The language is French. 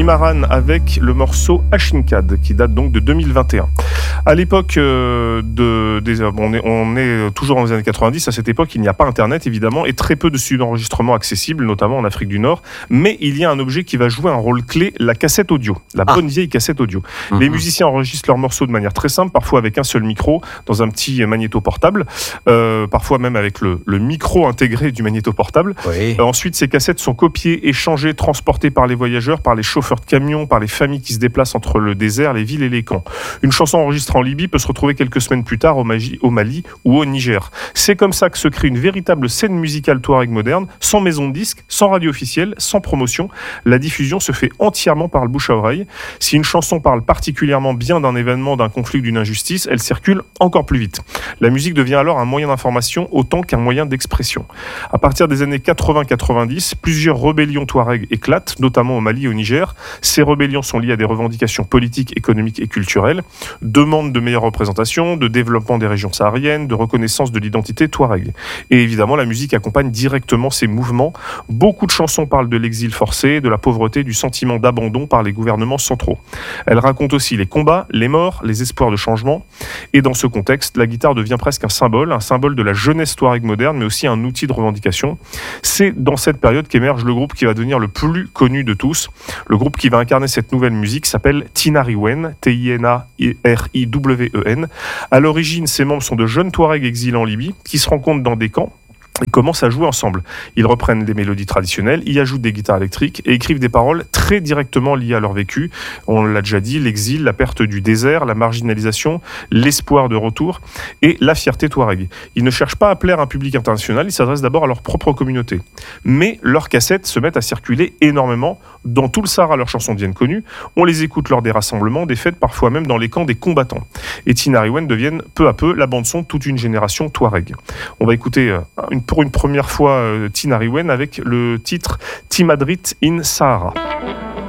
Imaran avec le morceau Ashinkad qui date donc de 2021. À l'époque, on est toujours dans les années 90, à cette époque il n'y a pas internet évidemment et très peu de studios d'enregistrement accessibles, notamment en Afrique du Nord, mais il y a un objet qui va jouer un rôle clé, la cassette audio, la bonne vieille cassette audio. Les musiciens enregistrent leurs morceaux de manière très simple, parfois avec un seul micro, dans un petit magnéto portable, parfois même avec le micro intégré du magnéto portable. Oui. Ensuite, ces cassettes sont copiées, échangées, transportées par les voyageurs, par les chauffeurs de camions, par les familles qui se déplacent entre le désert, les villes et les camps. Une chanson enregistrée en Libye peut se retrouver quelques semaines plus tard au Mali ou au Niger. C'est comme ça que se crée une véritable scène musicale touareg moderne, sans maison de disques, sans radio officielle, sans promotion. La diffusion se fait entièrement par le bouche à oreille. Si une chanson parle particulièrement bien d'un événement, d'un conflit ou d'une injustice, elle circule encore plus vite. La musique devient alors un moyen d'information autant qu'un moyen d'expression. À partir des années 80-90, plusieurs rébellions touareg éclatent, notamment au Mali et au Niger. Ces rébellions sont liées à des revendications politiques, économiques et culturelles, demande de meilleure représentation, de développement des régions sahariennes, de reconnaissance de l'identité touareg. Et évidemment, la musique accompagne directement ces mouvements. Beaucoup de chansons parlent de l'exil forcé, de la pauvreté, du sentiment d'abandon par les gouvernements centraux. Elle raconte aussi les combats, les morts, les espoirs de changement. Et dans ce contexte, la guitare devient presque un symbole de la jeunesse touareg moderne, mais aussi un outil de revendication. C'est dans cette période qu'émerge le groupe qui va devenir le plus connu de tous. Le groupe qui va incarner cette nouvelle musique s'appelle Tinariwen, Tinariwen. À l'origine, ses membres sont de jeunes touaregs exilés en Libye qui se rencontrent dans des camps et commencent à jouer ensemble. Ils reprennent des mélodies traditionnelles, y ajoutent des guitares électriques et écrivent des paroles très directement liées à leur vécu. On l'a déjà dit, l'exil, la perte du désert, la marginalisation, l'espoir de retour et la fierté touareg. Ils ne cherchent pas à plaire à un public international, ils s'adressent d'abord à leur propre communauté. Mais leurs cassettes se mettent à circuler énormément dans tout le Sahara. Leurs chansons deviennent connues, on les écoute lors des rassemblements, des fêtes, parfois même dans les camps des combattants. Et Tinariwen deviennent peu à peu la bande-son de toute une génération touareg. On va écouter pour une première fois Tinariwen avec le titre Timadrit in Sahara.